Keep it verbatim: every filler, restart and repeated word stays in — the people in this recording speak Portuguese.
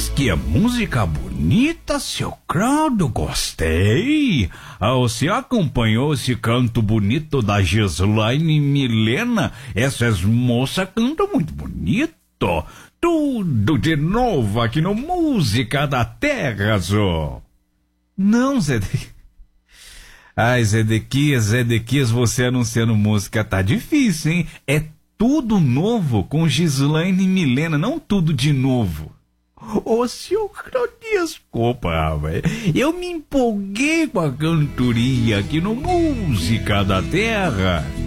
Mas que música bonita, seu Claudio, gostei. Ah, você acompanhou esse canto bonito da Gislaine Milena? Essas moças cantam muito bonito. Tudo de novo aqui no Música da Terra, Zô. Não, Zedequias. Ai, Zedequias, Zedequias, você anunciando música tá difícil, hein? É tudo novo com Gislaine Milena, não tudo de novo. Ô, senhor, desculpa, velho. Eu me empolguei com a cantoria aqui no Música da Terra.